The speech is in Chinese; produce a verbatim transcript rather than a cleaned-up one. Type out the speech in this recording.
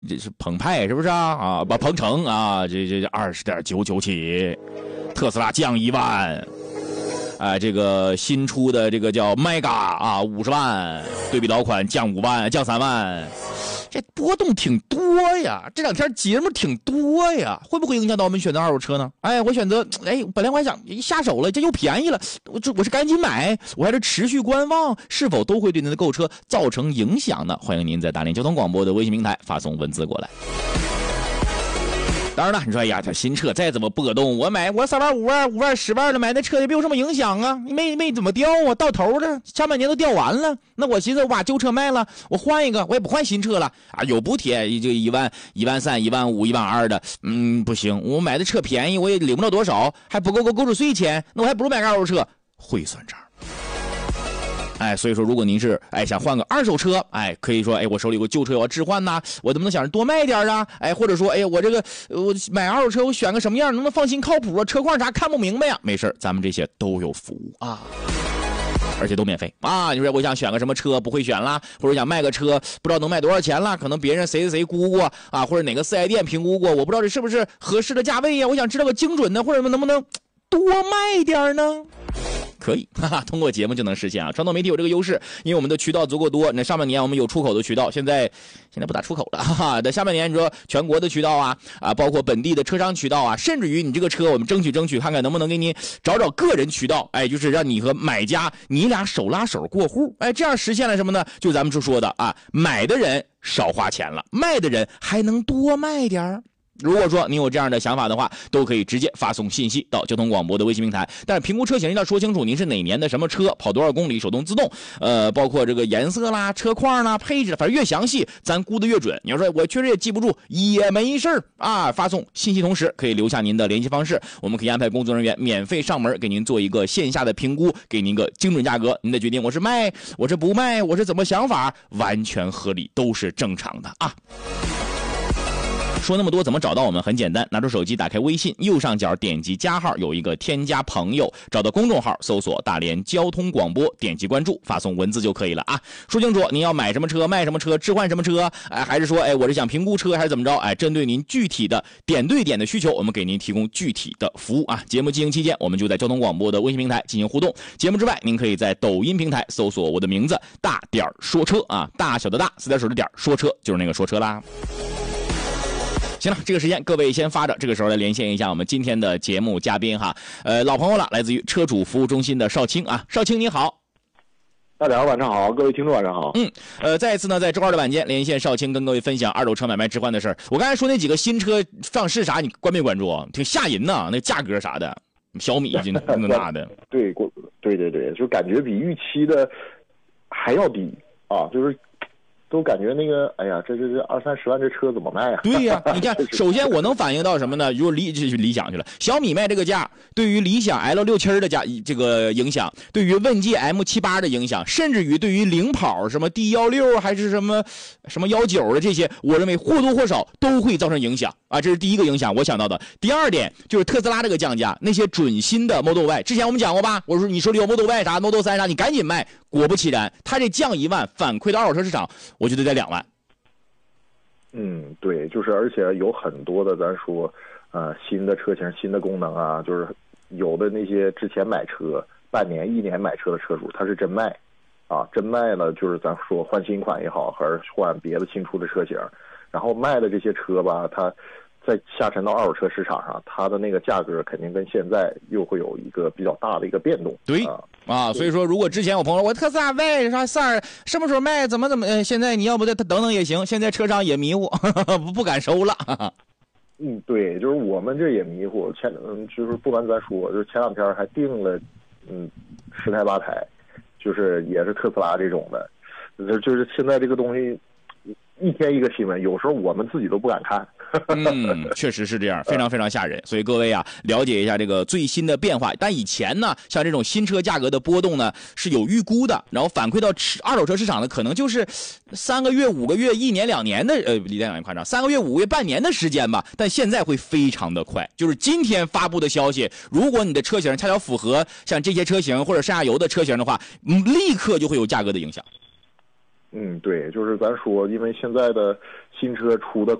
这是澎湃是不是啊？啊，不，鹏程啊，这这二十点九九起，特斯拉降一万。啊，这个新出的这个叫 Mega 啊，五十万，对比老款降五万，降三万，这波动挺多呀。这两天节目挺多呀，会不会影响到我们选择二手车呢？哎，我选择，哎，本来我还想一下手了，这又便宜了，我这我是赶紧买，我还是持续观望，是否都会对您的购车造成影响呢？欢迎您在大连交通广播的微信平台发送文字过来。当然了，你说哎呀，这新车再怎么波动，我买我三万五万五万十万的买那车也没有什么影响啊，没没怎么掉啊，到头了，下半年都掉完了。那我寻思我把旧车卖了，我换一个，我也不换新车了啊，有补贴，这一万一万三一万五一万二的，嗯，不行，我买的车便宜，我也领不了多少，还不够够购置税钱，那我还不如买个二手车，会算账。哎，所以说，如果您是哎想换个二手车，哎，可以说哎，我手里有个旧车我要置换呐，我能不能想着多卖点啊？哎，或者说哎，我这个我买二手车我选个什么样能不能放心靠谱啊？车况啥看不明白呀？没事，咱们这些都有服务啊，而且都免费啊！你说我想选个什么车不会选啦，或者想卖个车不知道能卖多少钱啦，可能别人谁谁谁估过啊，或者哪个四 S 店评估过，我不知道这是不是合适的价位呀？我想知道个精准的，或者能不能多卖点呢？可以，哈哈，通过节目就能实现啊！传统媒体有这个优势，因为我们的渠道足够多。那上半年我们有出口的渠道，现在现在不打出口了，哈哈。在下半年，你说全国的渠道啊啊，包括本地的车商渠道啊，甚至于你这个车，我们争取争取，看看能不能给你找找个人渠道，哎，就是让你和买家你俩手拉手过户，哎，这样实现了什么呢？就咱们就说的啊，买的人少花钱了，卖的人还能多卖点儿。如果说你有这样的想法的话，都可以直接发送信息到交通广播的微信平台。但是评估车型要说清楚您是哪年的什么车，跑多少公里，手动自动，呃，包括这个颜色啦、车况啦、配置，反正越详细，咱估的越准。你要说我确实也记不住，也没事儿啊，发送信息同时可以留下您的联系方式，我们可以安排工作人员免费上门给您做一个线下的评估，给您个精准价格。您的决定，我是卖，我是不卖，我是怎么想法，完全合理，都是正常的啊。说那么多怎么找到我们？很简单，拿出手机打开微信，右上角点击加号，有一个添加朋友，找到公众号搜索大连交通广播，点击关注，发送文字就可以了啊。说清楚您要买什么车，卖什么车，置换什么车，哎，还是说哎我是想评估车还是怎么着？哎，针对您具体的点对点的需求，我们给您提供具体的服务啊。节目进行期间，我们就在交通广播的微信平台进行互动。节目之外，您可以在抖音平台搜索我的名字大点说车啊，大小的大，四点水的点说车，就是那个说车啦。行了，这个时间各位先发着，这个时候来连线一下我们今天的节目嘉宾哈，呃，老朋友了，来自于车主服务中心的邵青啊，邵青你好。 大家晚上好，各位听众晚上好。 嗯，呃，再一次呢，在周二的晚间连线邵青，跟各位分享二手车买卖置换的事儿。我刚才说那几个新车上市啥，你关没关注？挺吓人呐，那价格啥的，小米就那那的。 对，对对对，就感觉比预期的还要低啊，就是。都感觉那个，哎呀，这这这二三十万这车怎么卖啊？ 对呀、啊，你看，首先我能反映到什么呢？如果理这是理想去了，小米卖这个价，对于理想 L 六七的价这个影响，对于问界 M 七八的影响，甚至于对于领跑什么 D 一六还是什么什么一九的这些，我认为或多或少都会造成影响啊。这是第一个影响我想到的。第二点就是特斯拉这个降价，那些准新的 Model Y， 之前我们讲过吧？我说你手里有 Model Y 啥 Model 三啥，你赶紧卖。果不其然，它这降一万，反馈到二手车市场，我觉得得两万。 嗯，对，就是而且有很多的，咱说，呃，新的车型、新的功能啊，就是有的那些之前买车半年、一年买车的车主，他是真卖，啊，真卖了，就是咱说换新款也好，还是换别的新出的车型，然后卖的这些车吧，它再下沉到二手车市场上，它的那个价格肯定跟现在又会有一个比较大的一个变动。 对啊，啊所以说，如果之前我朋友说我特斯拉 Y 啥三儿什么时候卖，怎么怎么，呃、现在你要不再等等也行，现在车商也迷糊，呵呵不敢收了。呵呵嗯，对，就是我们这也迷糊，前嗯，就是不瞒咱说，就是前两天还订了，嗯，十台八台，就是也是特斯拉这种的，就就是现在这个东西。一天一个新闻，有时候我们自己都不敢看。 嗯，确实是这样，非常非常吓人。所以各位啊，了解一下这个最新的变化。但以前呢，像这种新车价格的波动呢是有预估的，然后反馈到二手车市场呢，可能就是三个月、五个月、一年、两年的，呃，离两年夸张，三个月、五个月、半年的时间吧。但现在会非常的快，就是今天发布的消息，如果你的车型恰巧符合像这些车型或者上下游的车型的话，嗯，立刻就会有价格的影响。 嗯，对，就是咱说，因为现在的新车出的